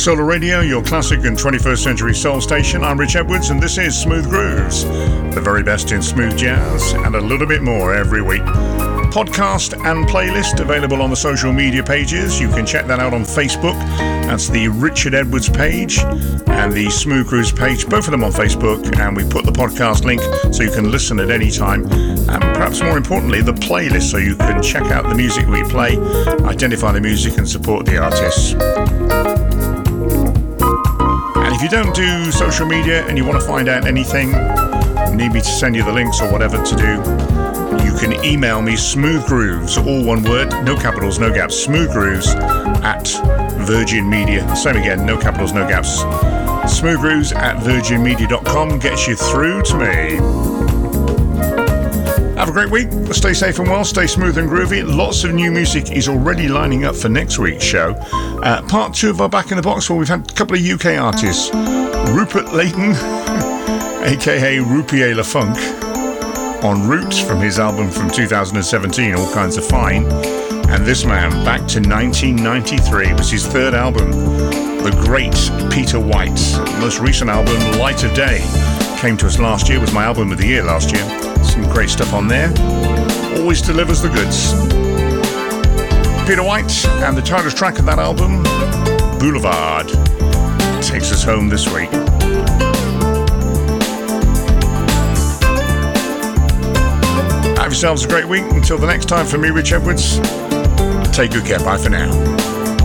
Solar Radio, your classic and 21st century soul station. I'm Rich Edwards and this is Smooth Grooves, the very best in smooth jazz and a little bit more every week. Podcast and playlist available on the social media pages. You can check that out on Facebook. That's the Richard Edwards page and the Smooth Grooves page, both of them on Facebook, and we put the podcast link so you can listen at any time, and perhaps more importantly the playlist so you can check out the music we play, identify the music and support the artists. And if you don't do social media and you want to find out anything, need me to send you the links or whatever to do, you can email me smoothgrooves, all one word, no capitals, no gaps, smoothgrooves at Virgin Media. Same again, no capitals, no gaps. Smoothgrooves at virginmedia.com gets you through to me. Have a great week. Stay safe and well. Stay smooth and groovy. Lots of new music is already lining up for next week's show. Part 2 of our Back in the Box, where we've had a couple of UK artists. Rupert Layton, a.k.a. Rupier La Funk, on Roots from his album from 2017, All Kinds of Fine. And this man, back to 1993, was his third album. The great Peter White. Most recent album, Light of Day, came to us last year, was my album of the year last year. Some great stuff on there. Always delivers the goods. Peter White and the title track of that album, Boulevard, takes us home this week. Have yourselves a great week. Until the next time, for me, Rich Edwards, take good care. Bye for now.